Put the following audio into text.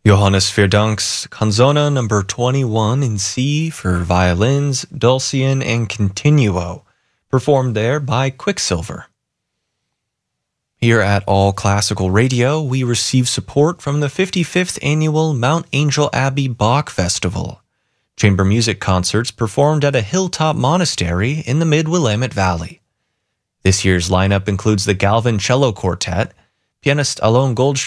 Johannes Verdank's Canzona number 21 in C for violins, dulcian, and continuo, performed there by Quicksilver. Here at All Classical Radio, we receive support from the 55th annual Mount Angel Abbey Bach Festival, chamber music concerts performed at a hilltop monastery in the Mid-Willamette Valley. This year's lineup includes the Galvin Cello Quartet, pianist Alon Goldschmidt,